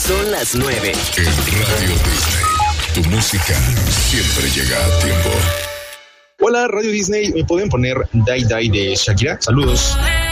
Son las 9. En Radio Disney, tu música siempre llega a tiempo. Hola, Radio Disney, ¿me pueden poner Die Die de Shakira? Saludos.